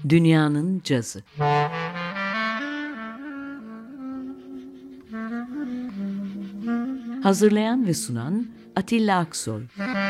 Dünyanın cazı. Hazırlayan ve sunan Atilla Aksoy.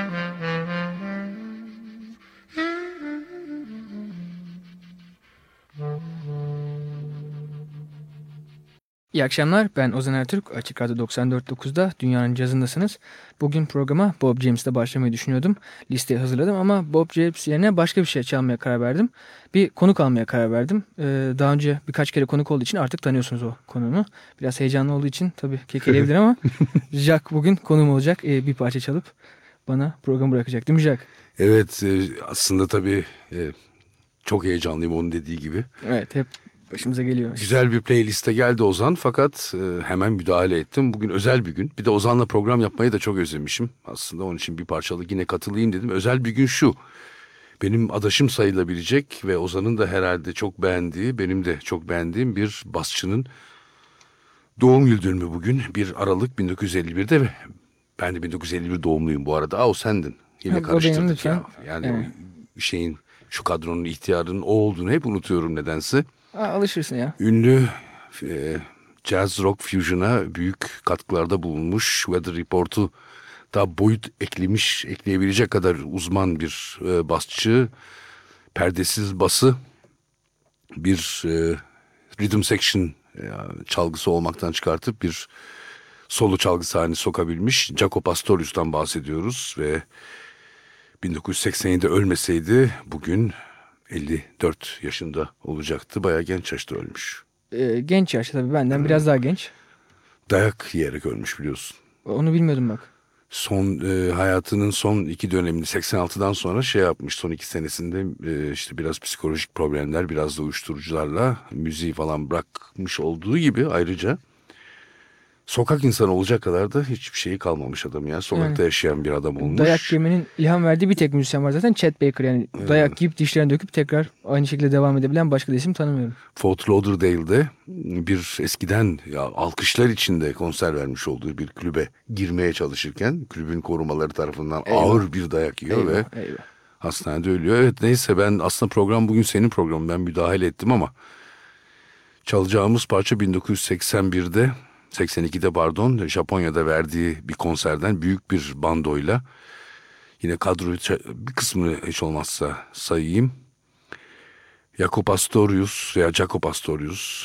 İyi akşamlar, ben Ozan Ertürk. Açık Radyo 94.9'da Dünyanın Cazındasınız. Bugün programa Bob James'le başlamayı düşünüyordum. Listeyi hazırladım ama Bob James yerine başka bir şey çalmaya karar verdim. Bir konuk almaya karar verdim. Daha önce birkaç kere konuk olduğu için artık tanıyorsunuz o konuğumu. Biraz heyecanlı olduğu için tabii kekeleyebilir ama Jack bugün konuğum olacak. Bir parça çalıp bana programı bırakacak, değil mi Jack? Evet, aslında tabii çok heyecanlıyım onun dediği gibi. Evet, hep başımıza geliyor. Güzel bir playliste geldi Ozan, fakat hemen müdahale ettim. Bugün özel bir gün. Bir de Ozan'la program yapmayı da çok özlemişim. Aslında onun için bir parçalık yine katılayım dedim. Özel bir gün şu: benim adaşım sayılabilecek ve Ozan'ın da herhalde çok beğendiği, benim de çok beğendiğim bir basçının doğum yıl dönümü bugün. 1 Aralık 1951'de ve ben de 1951 doğumluyum bu arada. O sendin. Yine O benim, karıştırdık lütfen. ya. Yani o şeyin, şu kadronun ihtiyarının o olduğunu hep unutuyorum nedense. Alışırsın ya. Ünlü jazz rock fusion'a büyük katkılarda bulunmuş. Weather Report'u da boyut ekleyebilecek kadar uzman bir basçı. Perdesiz bası bir rhythm section çalgısı olmaktan çıkartıp bir solo çalgısı haline sokabilmiş Jaco Pastorius'tan bahsediyoruz ve 1987'de ölmeseydi bugün 54 yaşında olacaktı. Bayağı genç yaşta ölmüş. Genç yaşta tabii, benden biraz daha genç. Dayak yiyerek ölmüş, biliyorsun. Onu bilmiyordum bak. Hayatının son 2 dönemini 86'dan sonra şey yapmış, son 2 senesinde işte biraz psikolojik problemler, biraz da uyuşturucularla müziği falan bırakmış olduğu gibi, ayrıca sokak insanı olacak kadar da hiçbir şeyi kalmamış adam ya. Sokakta yaşayan bir adam olmuş. Dayak yemenin ilham verdiği bir tek müzisyen var zaten, Chet Baker. Yani dayak yiyip dişlerini döküp tekrar aynı şekilde devam edebilen başka da isim tanımıyorum. Fort Lauderdale'de bir eskiden alkışlar içinde konser vermiş olduğu bir kulübe girmeye çalışırken kulübün korumaları tarafından ağır bir dayak yiyor ve hastanede ölüyor. Evet, neyse, ben aslında program bugün senin programın, ben müdahale ettim ama çalacağımız parça 1982'de pardon, Japonya'da verdiği bir konserden büyük bir bandoyla. Yine kadroyu bir kısmını hiç olmazsa sayayım. Jaco Pastorius veya Jaco Pastorius,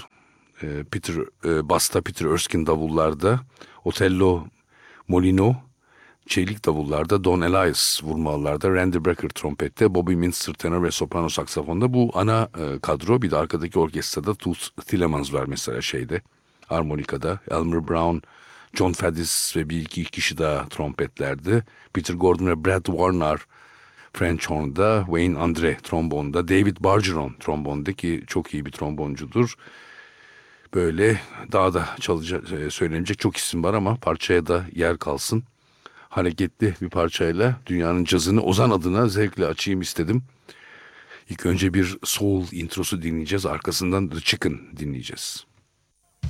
basta Peter Erskine davullarda, Otello Molino çelik davullarda, Don Elias vurmalarda, Randy Brecker trompette, Bobby Minster tenor ve soprano saksafonda. Bu ana kadro. Bir de arkadaki orkestrada Toots Thielemans var mesela şeyde, armonikada. Elmer Brown, John Faddis ve bir iki kişi daha trompetlerde. Peter Gordon ve Brad Warner French horn'da, Wayne Andre trombonda, David Bargeron trombonda, ki çok iyi bir tromboncudur. Böyle daha da söylenecek çok isim var ama parçaya da yer kalsın. Hareketli bir parçayla dünyanın cazını Ozan adına zevkle açayım istedim. İlk önce bir soul introsu dinleyeceğiz. Arkasından The Chicken dinleyeceğiz.